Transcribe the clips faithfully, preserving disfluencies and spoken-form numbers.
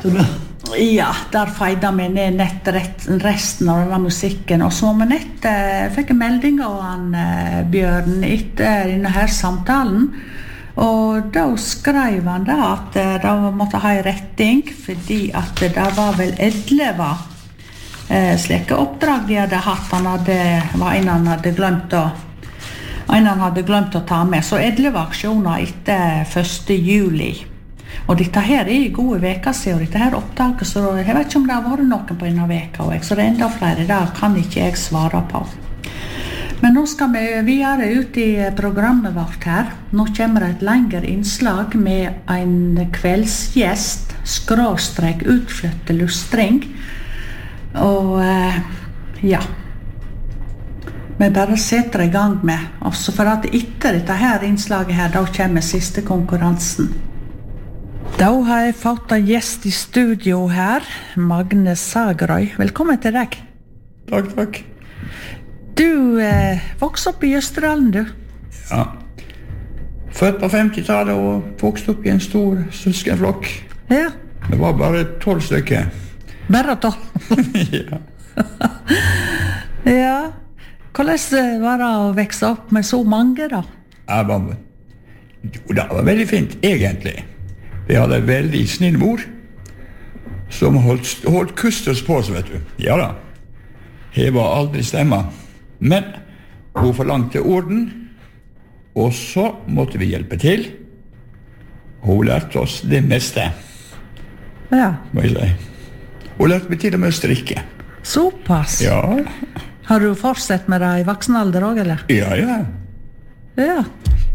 lærte du? Ja, der feide vi ned nett resten av denne musikken. Og så med nett eh, fikk jeg melding av han eh, Bjørn etter denne her samtalen. Og da skrev han da at eh, da måtte ha en retting, fordi at det var vel elleve eh, slike oppdrag de hadde hatt. Han hadde, var en han hadde glemt å, en han hadde glemt å ta med. Så elleve aksjoner etter første juli. Og dette her er gode veker siden, og dette her opptaket, så jeg vet ikke om det har vært noen på denne veka, så det er enda flere der, kan ikke jeg svare på. Men nå skal vi videre ut i programmet vårt her. Nå kommer et lengre innslag med en kveldsgjest, skråstrek utflytte lustring. Og ja, vi bare setter i gang med, også for at etter dette her innslaget her, da kommer siste konkurransen. Da har jeg fått en gjest i studio her, Magne Sagerøy. Velkommen til deg. Takk, takk. Du eh, vokste opp i Østerdalen, du? Ja. Født på femtitallet og vokste opp i en stor søskenflokk. Ja. Det var bare tolv stykker. Bare tolv? Ja. Ja. Hvordan var det å vokse opp med så mange, da? Jeg var, jo, det var veldig fint, egentlig. Vi hadde en veldig snill mor som holdt, holdt kustus på oss, vet du. Ja da. Her var aldri stemma. Men hun forlangte orden, og så måtte vi hjelpe til. Hun lærte oss det meste. Ja. Må jeg si. Hun lærte meg til og med å strikke. Såpass? Ja. Har du fortsatt med det i voksen alder også, eller? Ja, ja. Ja.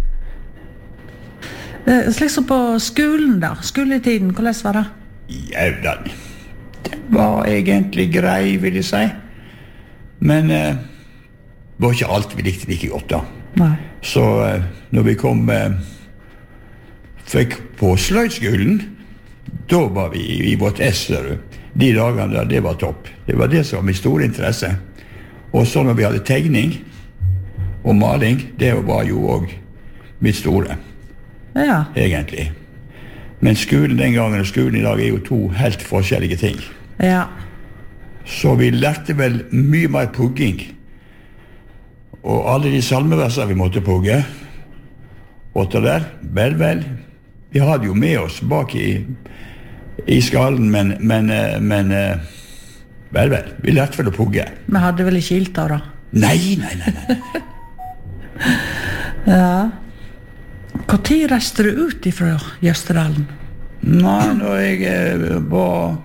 Slik som på skolen da, skoletiden, hvordan var det? Ja, da, det var egentlig grei, vil jeg si. Men eh, det var ikke alt vi likte like godt da. Nei. Så eh, når vi kom, eh, fikk på sløydskolen, da var vi i vårt esser. De dagene der, det var topp. Det var det som var min store interesse. Og så når vi hadde tegning og maling, det var jo også mitt store. Ja. Egentlig. Men skolen den gangen og skolen i dag er jo to helt forskjellige ting. Ja. Så vi lærte vel mye mer pugging. Og alle de salmeverser vi måtte pugge, og det der, vel, vel, vi hadde jo med oss bak i, i skalen, men, men, men, vel, vel, vi lærte vel å pugge. Vi hadde vel ikke ilter da? Nei, nei, nei, nei. Ja. Hva tid reiste du ut ifra Østerdalen? Nei, når jeg eh, var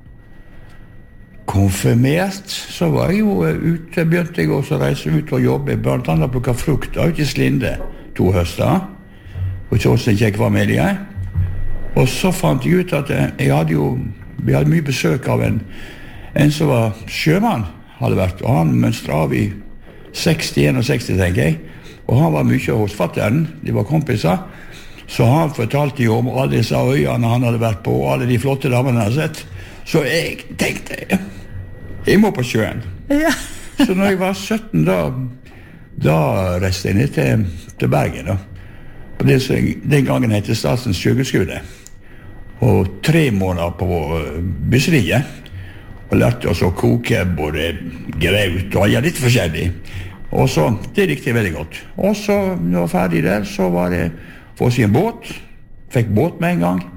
konfirmert, så var jeg jo ute, begynte jeg også å reise ut og jobbe, blant annet plukket frukt ut i Slinde, to høster, og så også ikke jeg var med i. Og så fant jeg ut at jeg hadde jo, vi hadde mye besøk av en, en som var sjømann, hadde vært, og han mønstret av i seksti, sekstién, tenker jeg. Og han var mye hos fatteren, de var kompiser, så han fortalte jo om alle disse øyene han hadde vært på, og alle de flotte damene han hadde sett. Så jeg tenkte, jeg må på sjøen. Ja. Så når jeg var sytten, da, da reiste jeg ned til, til Bergen, da. På det som den gangen heter Statens sjøgudskole. Og tre måneder på bysseriet, og lærte oss å koke både graut og ja, litt forskjellig. Og så, det likte jeg veldig godt. Og så, når jeg var ferdig der, så var det for å si en båt. Fikk båt med en gang.